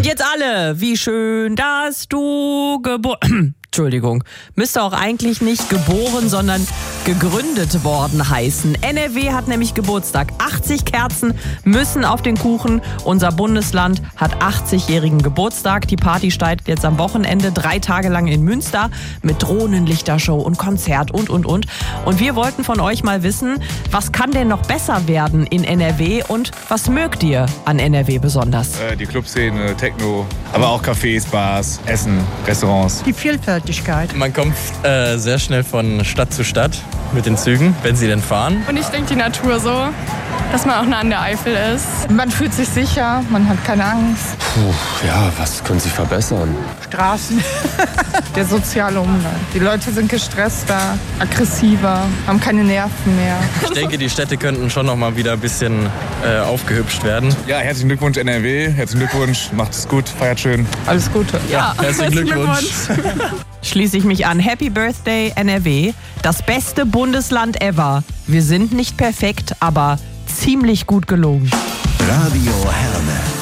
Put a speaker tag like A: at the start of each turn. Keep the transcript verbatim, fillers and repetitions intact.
A: Und jetzt alle, wie schön, dass du geboren... Entschuldigung, müsste auch eigentlich nicht geboren, sondern gegründet worden heißen. N R W hat nämlich Geburtstag. achtzig Kerzen müssen auf den Kuchen. Unser Bundesland hat achtzigjährigen Geburtstag. Die Party startet jetzt am Wochenende, drei Tage lang in Münster mit Drohnenlichtershow und Konzert und, und, und. Und wir wollten von euch mal wissen, was kann denn noch besser werden in N R W und was mögt ihr an N R W besonders?
B: Äh, die Clubszene, Techno, aber auch Cafés, Bars, Essen, Restaurants.
C: Die Vielfalt.
D: Man kommt äh, sehr schnell von Stadt zu Stadt mit den Zügen, wenn sie denn fahren.
E: Und ich denke die Natur so, dass man auch nah an der Eifel ist.
F: Man fühlt sich sicher, man hat keine Angst.
G: Puh, ja, was können Sie verbessern?
F: Straßen, der soziale Umgang. Die Leute sind gestresster, aggressiver, haben keine Nerven mehr.
D: Ich denke, die Städte könnten schon noch mal wieder ein bisschen äh, aufgehübscht werden.
B: Ja, herzlichen Glückwunsch N R W, herzlichen Glückwunsch, macht es gut, feiert schön.
F: Alles Gute.
D: Ja, herzlichen Glückwunsch.
A: Schließe ich mich an. Happy Birthday N R W. Das beste Bundesland ever. Wir sind nicht perfekt, aber ziemlich gut gelungen.
H: Radio Herne.